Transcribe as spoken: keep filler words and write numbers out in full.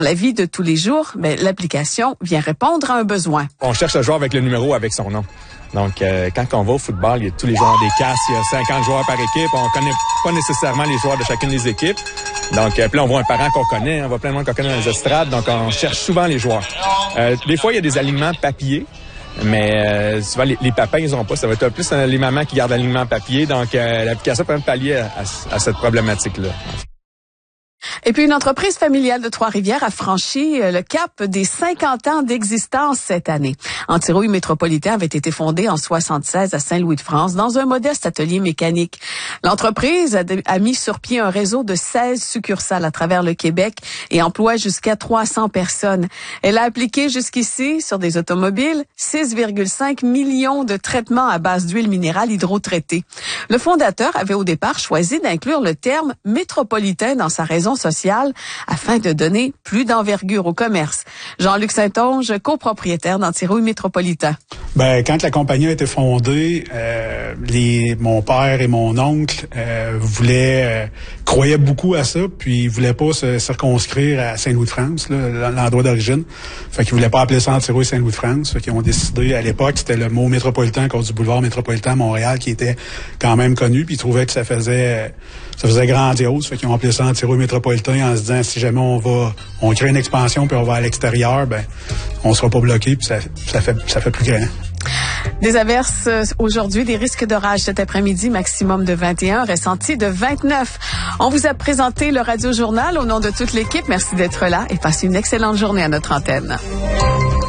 La vie de tous les jours, mais l'application vient répondre à un besoin. On cherche le joueur avec le numéro avec son nom. Donc, euh, quand on va au football, il y a tous les joueurs des casques, il y a cinquante joueurs par équipe. On connaît pas nécessairement les joueurs de chacune des équipes. Donc, euh, puis là, on voit un parent qu'on connaît, on voit plein de monde qu'on connaît dans les estrades. Donc, on cherche souvent les joueurs. Euh, des fois, il y a des alignements papier. Mais euh, souvent, les, les papas, ils ont pas. Ça va être plus euh, les mamans qui gardent l'alignement papier. Donc, euh, l'application peut même pallier à, à, à cette problématique-là. Et puis, une entreprise familiale de Trois-Rivières a franchi le cap des cinquante ans d'existence cette année. Antirouille Métropolitain avait été fondé en soixante-seize à Saint-Louis-de-France dans un modeste atelier mécanique. L'entreprise a, a mis sur pied un réseau de seize succursales à travers le Québec et emploie jusqu'à trois cents personnes. Elle a appliqué jusqu'ici sur des automobiles six virgule cinq millions de traitements à base d'huile minérale hydrotraitée. Le fondateur avait au départ choisi d'inclure le terme métropolitain dans sa raison sociale afin de donner plus d'envergure au commerce. Jean-Luc Saint-Onge, copropriétaire d'Antirouille Métropolitain. Ben, quand la compagnie a été fondée, euh, les, mon père et mon oncle euh, voulaient, euh, croyaient beaucoup à ça, puis ils voulaient pas se circonscrire à Saint-Louis-de-France, là, l'endroit d'origine. Fait qu'ils voulaient pas appeler ça Antirouille Saint-Louis-de-France. Fait qu'ils ont décidé, à l'époque, c'était le mot métropolitain à cause du boulevard métropolitain à Montréal qui était quand même connu, puis ils trouvaient que ça faisait, ça faisait grandiose. Fait qu'ils ont appelé ça Antirouille Métropolitain en se disant, si jamais on va, on crée une expansion puis on va à l'extérieur, ben, on sera pas bloqué puis ça, ça fait, ça fait plus grand. Des averses aujourd'hui, des risques d'orage cet après-midi, maximum de vingt et un, ressenti de vingt-neuf. On vous a présenté le Radio Journal au nom de toute l'équipe. Merci d'être là et passez une excellente journée à notre antenne.